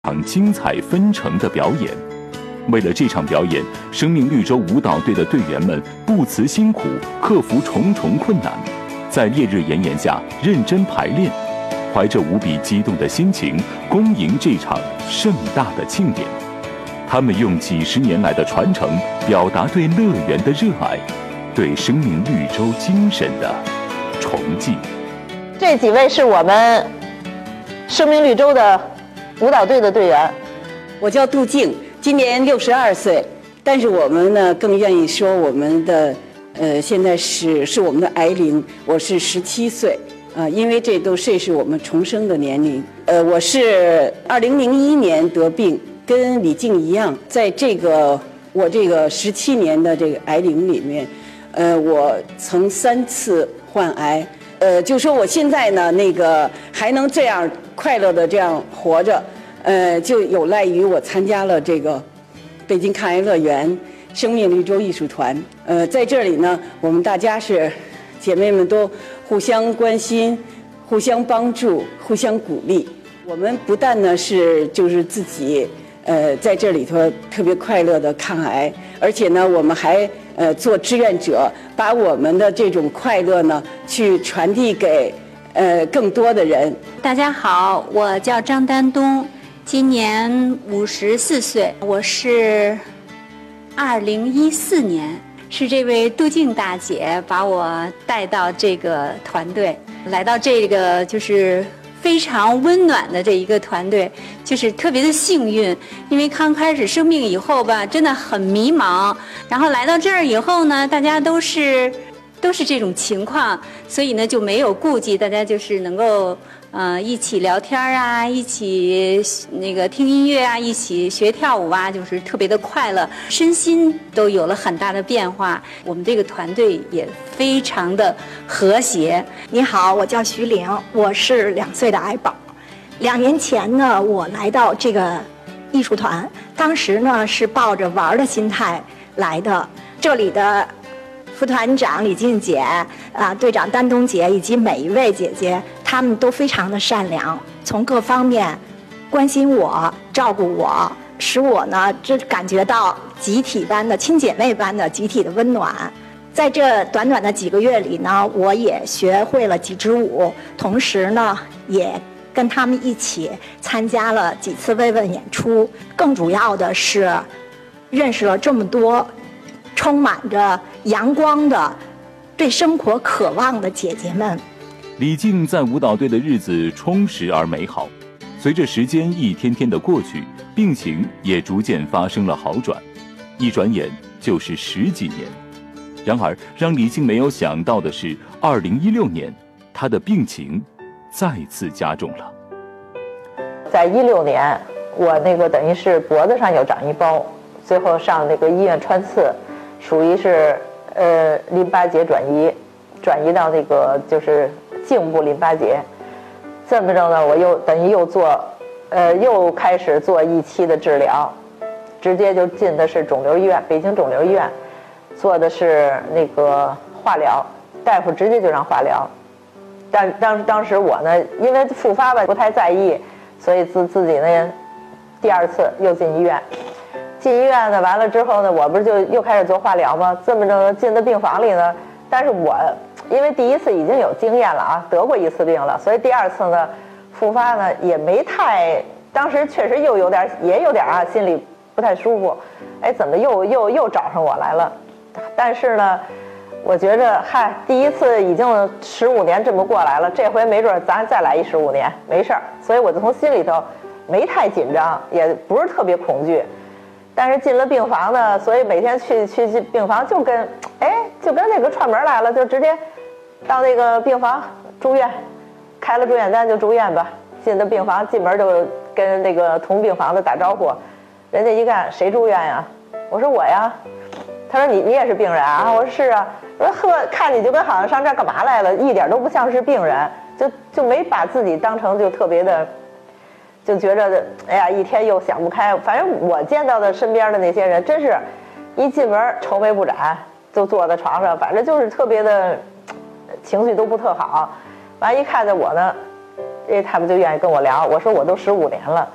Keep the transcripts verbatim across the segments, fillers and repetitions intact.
场精彩纷呈的表演。为了这场表演，生命绿洲舞蹈队的队员们不辞辛苦，克服重重困难，在烈日炎炎下认真排练，怀着无比激动的心情，恭迎这场盛大的庆典。他们用几十年来的传承，表达对乐园的热爱，对生命绿洲精神的崇敬。 这几位是我们生命绿洲的舞蹈队的队员。 我叫杜静，今年六十二岁，但是我们呢更愿意说我们的呃现在是是我们的癌龄，我是十七岁啊、呃，因为这都这是我们重生的年龄。呃，我是二零零一年得病，跟李静一样，在这个我这个十七年的这个癌龄里面，呃，我曾三次患癌。呃，就说我现在呢，那个还能这样快乐的这样活着，呃，就有赖于我参加了这个北京抗癌乐园生命绿洲艺术团。呃，在这里呢，我们大家是姐妹们都互相关心、互相帮助、互相鼓励。我们不但呢是就是自己呃在这里头特别快乐的抗癌，而且呢，我们还呃做志愿者，把我们的这种快乐呢去传递给呃更多的人。 大家好，我叫张丹东，今年五十四岁，我是二零一四年是这位杜静大姐把我带到这个团队，来到这个就是非常温暖的这一个团队，就是特别的幸运，因为刚开始生病以后吧，真的很迷茫，然后来到这儿以后呢，大家都是都是这种情况，所以呢就没有顾忌，大家就是能够呃一起聊天啊，一起那个听音乐啊，一起学跳舞啊，就是特别的快乐，身心都有了很大的变化。我们这个团队也非常的和谐。 你好，我叫徐玲，我是两岁的癌宝。两年前呢，我来到这个艺术团，当时呢是抱着玩的心态来的。这里的副团长李静姐啊，队长丹东姐以及每一位姐姐，她们都非常的善良，从各方面关心我、照顾我，使我呢这感觉到集体般的亲姐妹般的集体的温暖。在这短短的几个月里呢，我也学会了几支舞，同时呢也跟他们一起参加了几次慰问演出。更主要的是认识了这么多充满着阳光的对生活渴望的姐姐们。 李静在舞蹈队的日子充实而美好，随着时间一天天的过去，病情也逐渐发生了好转，一转眼就是十几年。然而让李静没有想到的是，二零一六年她的病情再次加重了。 在一六年，我那个等于是脖子上有长一包，最后上那个医院穿刺，属于是呃淋巴结转移，转移到那个就是颈部淋巴结。这么着呢，我又等于又做，呃又开始做一期的治疗，直接就进的是肿瘤医院，北京肿瘤医院，做的是那个化疗，大夫直接就让化疗。但当当时我呢，因为复发吧不太在意，所以自自己呢第二次又进医院。进医院呢，完了之后呢，我不是就又开始做化疗吗？这么着进的病房里呢，但是我因为第一次已经有经验了啊，得过一次病了，所以第二次呢复发呢也没太，当时确实又有点也有点啊，心里不太舒服。哎，怎么又又又找上我来了？但是呢，我觉着嗨，第一次已经十五年这么过来了，这回没准咱再来一十五年没事儿，所以我就从心里头没太紧张，也不是特别恐惧。但是进了病房呢，所以每天去去病房就跟哎就跟那个串门来了，就直接到那个病房住院，开了住院单就住院吧。进的病房进门就跟那个同病房的打招呼，人家一看谁住院呀？我说我呀。他说你你也是病人啊？我说是啊。我说呵，看你就跟好像上这儿干嘛来了，一点都不像是病人，就就没把自己当成就特别的。就觉着哎呀，一天又想不开。反正我见到的身边的那些人，真是一进门愁眉不展，就坐在床上，反正就是特别的情绪都不特好。完一看见我呢，哎，他们就愿意跟我聊。我说我都十五年了，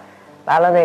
完了那